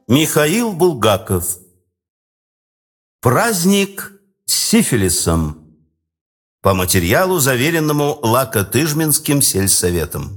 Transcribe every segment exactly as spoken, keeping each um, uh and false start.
Михаил Булгаков. Праздник с сифилисом. По материалу, заверенному Лакотыжминским сельсоветом.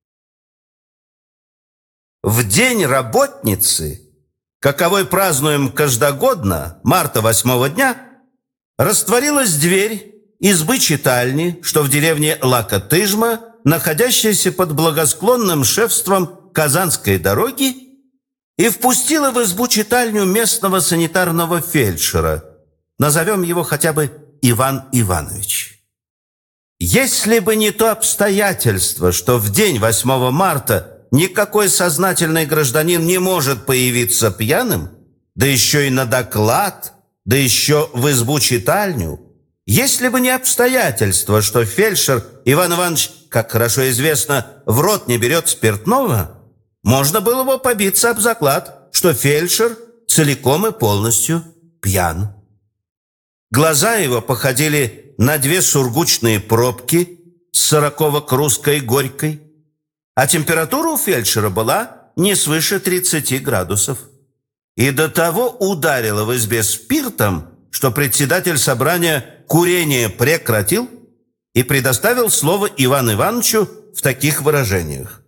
В день работницы, каковой празднуем каждогодно, марта восьмого дня, растворилась дверь избы-читальни, что в деревне Лакотыжма, находящейся под благосклонным шефством Казанской дороги, и впустила в избу-читальню местного санитарного фельдшера. Назовем его хотя бы Иван Иванович. Если бы не то обстоятельство, что в день восьмого марта никакой сознательный гражданин не может появиться пьяным, да еще и на доклад, да еще в избу-читальню, если бы не обстоятельство, что фельдшер Иван Иванович, как хорошо известно, в рот не берет спиртного, можно было бы побиться об заклад, что фельдшер целиком и полностью пьян. Глаза его походили на две сургучные пробки с сороково-крусской горькой, а температура у фельдшера была не свыше тридцати градусов. И до того ударило в избе спиртом, что председатель собрания курение прекратил и предоставил слово Ивану Ивановичу в таких выражениях.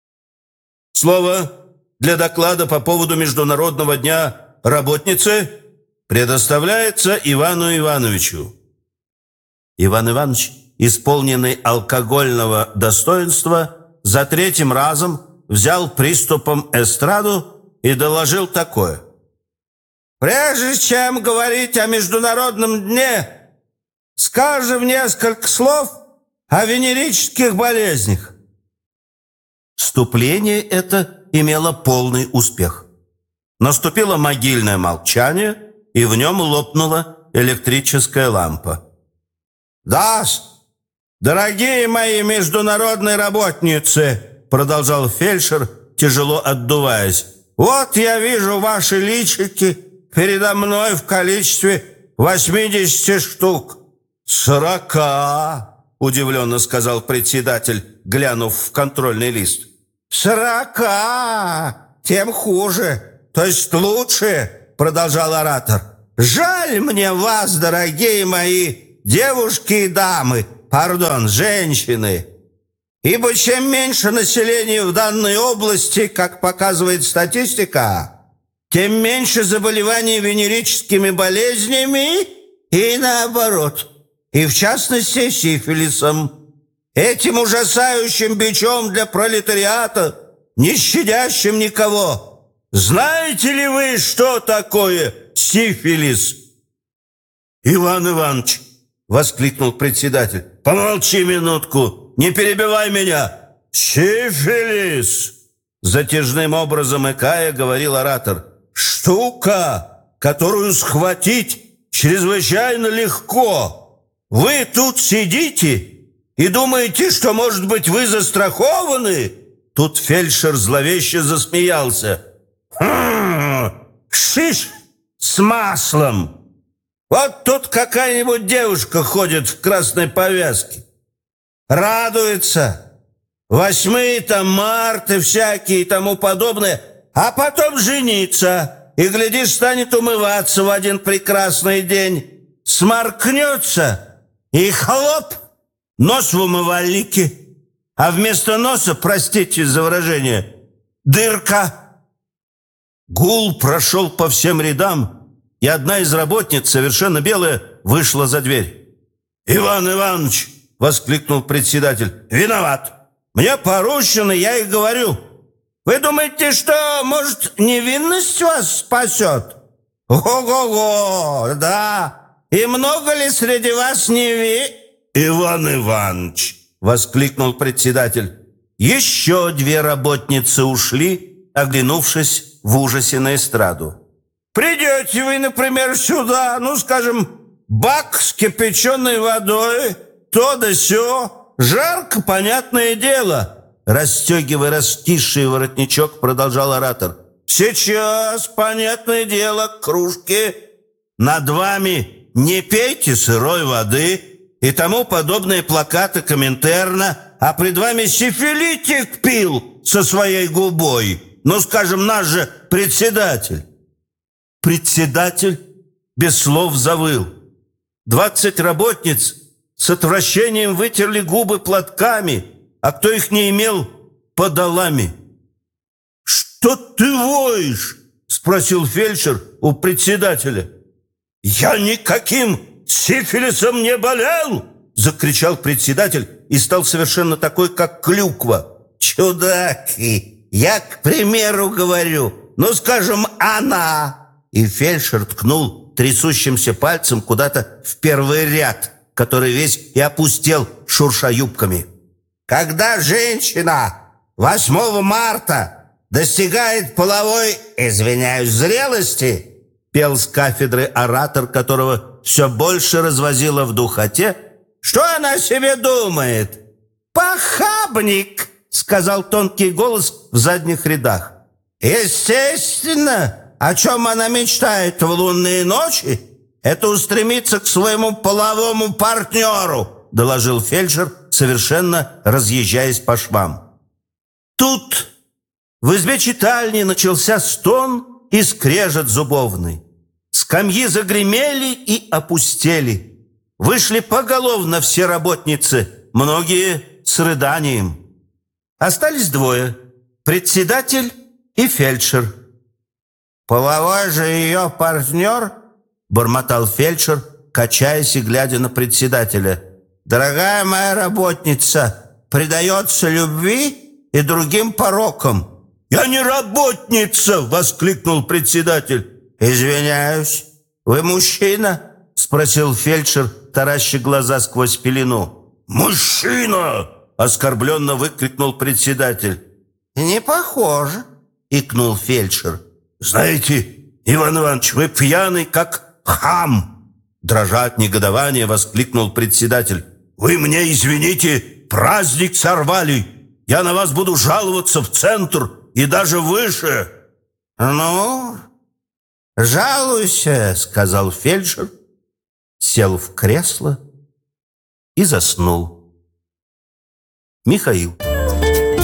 Слово для доклада по поводу Международного дня работницы предоставляется Ивану Ивановичу. Иван Иванович, исполненный алкогольного достоинства, за третьим разом взял приступом эстраду и доложил такое. «Прежде чем говорить о Международном дне, скажем несколько слов о венерических болезнях». Вступление это имело полный успех. Наступило могильное молчание, и в нем лопнула электрическая лампа. «Да, дорогие мои международные работницы», продолжал фельдшер, тяжело отдуваясь, «вот я вижу ваши личики передо мной в количестве восьмидесяти штук». «Сорока», удивленно сказал председатель, глянув в контрольный лист. «Сорока! Тем хуже, то есть лучше», продолжал оратор. «Жаль мне вас, дорогие мои девушки и дамы, пардон, женщины, ибо чем меньше населения в данной области, как показывает статистика, тем меньше заболеваний венерическими болезнями и наоборот, и в частности сифилисом. Этим ужасающим бичом для пролетариата, не щадящим никого. Знаете ли вы, что такое сифилис?» «Иван Иванович», — воскликнул председатель, — «помолчи минутку, не перебивай меня». «Сифилис», — затяжным образом икая говорил оратор, — «штука, которую схватить чрезвычайно легко. Вы тут сидите и думаете, что, может быть, вы застрахованы?» Тут фельдшер зловеще засмеялся. «Хм, шиш с маслом! Вот тут какая-нибудь девушка ходит в красной повязке, радуется, восьмые-то марты всякие и тому подобное, а потом женится, и, глядишь, станет умываться в один прекрасный день, сморкнется и хлоп, нос в умывальнике, а вместо носа, простите за выражение, дырка». Гул прошел по всем рядам, и одна из работниц, совершенно белая, вышла за дверь. «Иван Иванович», — воскликнул председатель, — «виноват. Мне поручено, я и говорю. Вы думаете, что, может, невинность вас спасет? Ого-го, да. И много ли среди вас неви...» «Иван Иванович», — воскликнул председатель. Еще две работницы ушли, оглянувшись в ужасе на эстраду. «Придете вы, например, сюда, ну, скажем, бак с кипяченой водой, то да сё, жарко, понятное дело», расстегивая растиший воротничок, продолжал оратор. «Сейчас, понятное дело, к кружке. Над вами не пейте сырой воды» и тому подобные плакаты Коминтерна, а пред вами сифилитик пил со своей губой. Ну, скажем, наш же председатель». Председатель без слов завыл. Двадцать работниц с отвращением вытерли губы платками, а кто их не имел, подолами. «Что ты воешь?» — спросил фельдшер у председателя. «Я никаким сифилисом не болел!» — закричал председатель и стал совершенно такой, как клюква. «Чудак, я, к примеру, говорю, ну, скажем, она!» И фельдшер ткнул трясущимся пальцем куда-то в первый ряд, который весь и опустел, шурша юбками. «Когда женщина восьмого марта достигает половой, извиняюсь, зрелости», пел с кафедры оратор, которого все больше развозило в духоте, «что она себе думает?» «Похабник», — сказал тонкий голос в задних рядах. «Естественно, о чем она мечтает в лунные ночи, это устремиться к своему половому партнеру», — доложил фельдшер, совершенно разъезжаясь по швам. Тут в избе читальни начался стон и скрежет зубовный. Скамьи загремели и опустели. Вышли поголовно все работницы, многие с рыданием. Остались двое — председатель и фельдшер. «Половой же ее партнер?» — бормотал фельдшер, качаясь и глядя на председателя. «Дорогая моя работница, предается любви и другим порокам». «Я не работница!» — воскликнул председатель. «Извиняюсь, вы мужчина?» — спросил фельдшер, тараща глаза сквозь пелену. «Мужчина!» — оскорбленно выкрикнул председатель. «Не похоже!» — икнул фельдшер. «Знаете, Иван Иванович, вы пьяный, как хам!» Дрожа от негодования, воскликнул председатель. «Вы мне, извините, праздник сорвали! Я на вас буду жаловаться в центр и даже выше!» «Ну, жалуйся!» — сказал фельдшер, сел в кресло и заснул. Михаил.